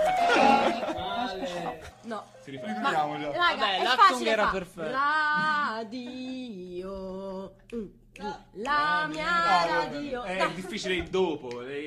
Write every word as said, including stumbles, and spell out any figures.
No. Si rifà. Ma, Ripetiamolo. raga, Vabbè, è l'acting facile era fa. perfetto. Radio. Mm, mm. La mia No, radio. è Dai. difficile il dopo.